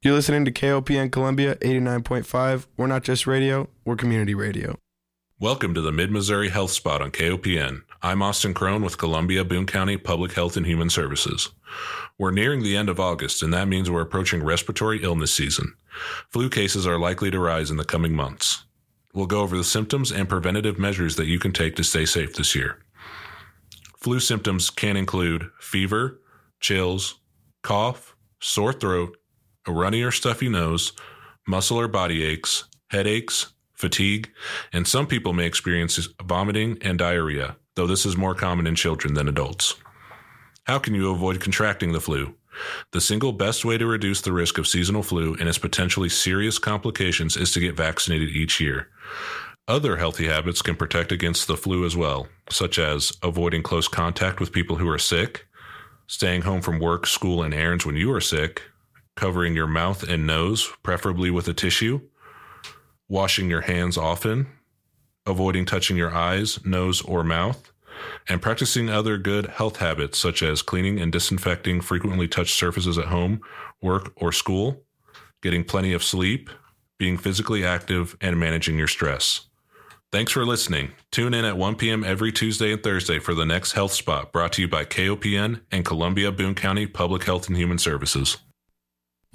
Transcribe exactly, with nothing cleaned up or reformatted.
You're listening to K O P N Columbia eighty-nine point five. We're not just radio, we're community radio. Welcome to the Mid-Missouri Health Spot on K O P N. I'm Austin Crone with Columbia Boone County Public Health and Human Services. We're nearing the end of August, and that means we're approaching respiratory illness season. Flu cases are likely to rise in the coming months. We'll go over the symptoms and preventative measures that you can take to stay safe this year. Flu symptoms can include fever, chills, cough, sore throat, a runny or stuffy nose, muscle or body aches, headaches, fatigue, and some people may experience vomiting and diarrhea, though this is more common in children than adults. How can you avoid contracting the flu? The single best way to reduce the risk of seasonal flu and its potentially serious complications is to get vaccinated each year. Other healthy habits can protect against the flu as well, such as avoiding close contact with people who are sick, staying home from work, school, and errands when you are sick, covering your mouth and nose, preferably with a tissue, washing your hands often, avoiding touching your eyes, nose, or mouth, and practicing other good health habits such as cleaning and disinfecting frequently touched surfaces at home, work, or school, getting plenty of sleep, being physically active, and managing your stress. Thanks for listening. Tune in at one p.m. every Tuesday and Thursday for the next Health Spot, brought to you by K O P N and Columbia Boone County Public Health and Human Services.